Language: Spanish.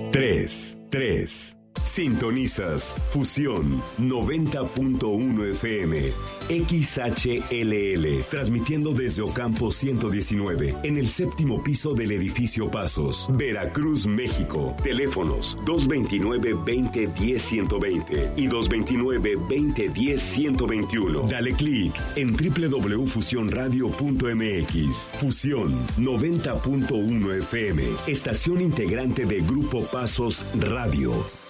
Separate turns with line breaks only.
3. Sintonizas Fusión 90.1 FM XHLL, transmitiendo desde Ocampo 119, en el séptimo piso del edificio Pasos, Veracruz, México. Teléfonos 229-2010-120 y 229-2010-121. Dale clic en www.fusionradio.mx. Fusión 90.1 FM, estación integrante de Grupo Pasos Radio.